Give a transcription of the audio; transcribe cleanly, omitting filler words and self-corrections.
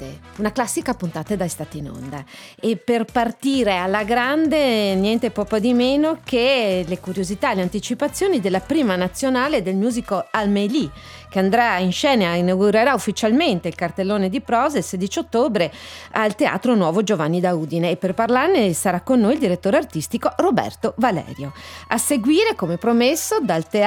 estate, una classica puntata da estate in onda, e per partire alla grande niente poco di meno che le curiosità e le anticipazioni della prima nazionale del musical Amélie, che andrà in scena e inaugurerà ufficialmente il cartellone di prosa il 16 ottobre al Teatro Nuovo Giovanni da Udine, e per parlarne sarà con noi il direttore artistico Roberto Valerio. A seguire, come promesso, dal Teatro